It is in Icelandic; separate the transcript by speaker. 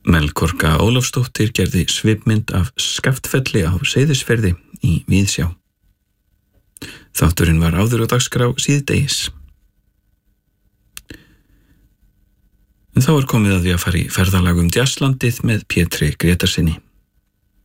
Speaker 1: Melkorka Ólafsdóttir gerði svipmynd af Skaftfelli á Seyðisfirði í Víðsjá. Þátturinn var áður á dagskrá síðdegis. En þá komið að því að fara í ferðalag jazzlandið með Pétri Grétarsyni.